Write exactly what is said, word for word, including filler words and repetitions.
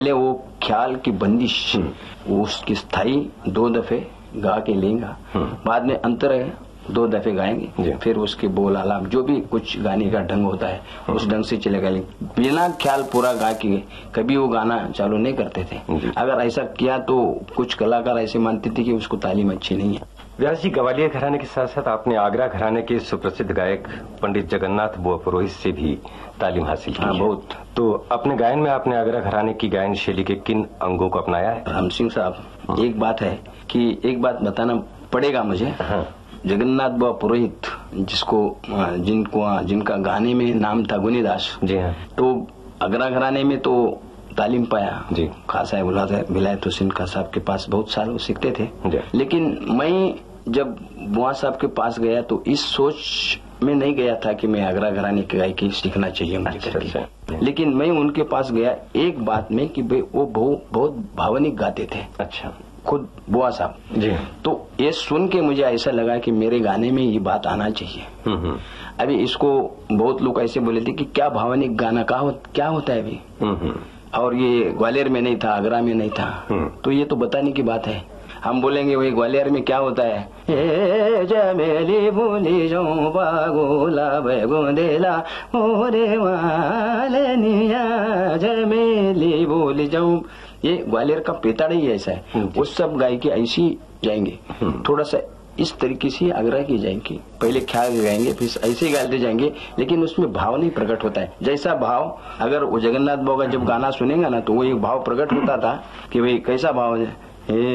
पहले वो ख्याल की बंदिश वो उसकी स्थाई दो दफे गा के लेंगा, बाद में अंतर है दो दफे गाएंगे, फिर उसके बोल आलाप जो भी कुछ गाने का ढंग होता है उस ढंग से चलेगा। बिना ख्याल पूरा गा के कभी वो गाना चालू नहीं करते थे। अगर ऐसा किया तो कुछ कलाकार ऐसे मानते थे कि उसको तालीम अच्छी नहीं है। व्यास जी, ग्वालियर घराने के साथ साथ आपने आगरा घराने के सुप्रसिद्ध गायक पंडित जगन्नाथ बुआ पुरोहित से भी तालीम हासिल की। हाँ, बहुत। तो अपने गायन में आपने आगरा घराने की गायन शैली के किन अंगों को अपनाया है? राम सिंह साहब, एक बात है कि एक बात बताना पड़ेगा मुझे। हाँ। जगन्नाथ बुआ पुरोहित जिसको जिनको जिनका गाने में नाम था गुनीदास जी हाँ, तो आगरा घराने में तो तालीम पाया जी। खास साहब विलायत हुसैन खां साहब के पास बहुत साल वो सीखते थे, लेकिन मैं जब बुआ साहब के पास गया तो इस सोच में नहीं गया था कि मैं आगरा घराने की गायकी सीखना चाहिए मुझे अच्छा, करके। अच्छा। लेकिन मैं उनके पास गया एक बात में कि वो बहुत भावनिक गाते थे। अच्छा, खुद बुआ साहब जी। तो ये सुन के मुझे ऐसा लगा कि मेरे गाने में ये बात आना चाहिए। अभी इसको बहुत लोग ऐसे बोले थे कि क्या भावनिक गाना का हो, क्या होता है अभी, और ये ग्वालियर में नहीं था, आगरा में नहीं था, तो ये तो बताने की बात है। हम बोलेंगे वही ग्वालियर में क्या होता है, ए जमेली बोली जाऊं बागोला बेगोंदेला मोरे वाले निया जमेली बोली जाऊं, ये ग्वालियर का पेताड़ ही ऐसा है। वो सब गायकी ऐसी जाएंगे, थोड़ा सा इस तरीके से आग्रह की जाएंगी, पहले ख्याल गाएंगे फिर ऐसे ही गाते जाएंगे, लेकिन उसमें भाव नहीं प्रकट होता है। जैसा भाव अगर वो जगन्नाथ बाबा जब गाना सुनेगा ना तो वो एक भाव प्रकट होता था कि भाई कैसा भाव है।